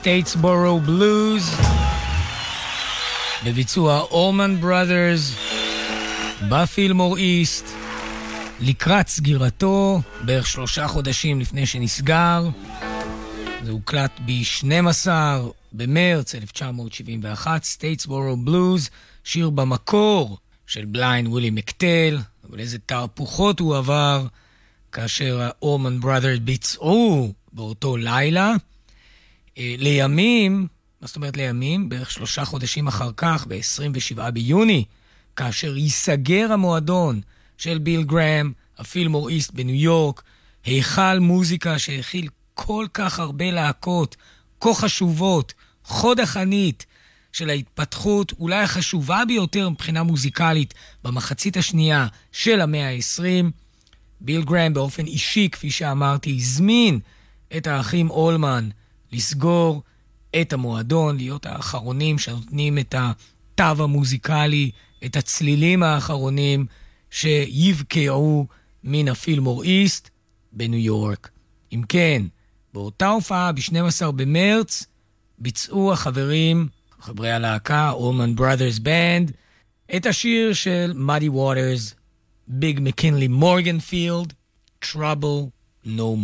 Statesboro Blues, בביצוע Allman Brothers, בפילמור איסט, לקראת סגירתו, בערך 3 חודשים לפני שנסגר. זה הוקלט ב-12 במרץ 1971, Statesboro Blues, שיר במקור של בליין ווילי מקטל, אבל איזה תהפוכות הוא עבר כאשר ה-Allman Brothers ביצעו באותו לילה. לימים, מה זאת אומרת לימים? בערך 3 חודשים אחר כך, ב-27 ביוני, כאשר ייסגר המועדון של ביל גרם, הפילמור איסט בניו יורק, היכל מוזיקה שהכיל כל כך הרבה להקות, כה חשובות, חוד החנית של ההתפתחות, אולי החשובה ביותר מבחינה מוזיקלית, במחצית השנייה של המאה ה-20. ביל גרם באופן אישי, כפי שאמרתי, הזמין את האחים אולמן לסגור את המועדון, להיות האחרונים שנותנים את התו המוזיקלי, את הצלילים האחרונים שיבקעו מן הפילמור איסט בניו יורק. אם כן, באותה הופעה ב-12 במרץ ביצעו חברי הלהקה, Allman Brothers Band, את השיר של Muddy Waters, Big McKinley Morganfield, Trouble No More.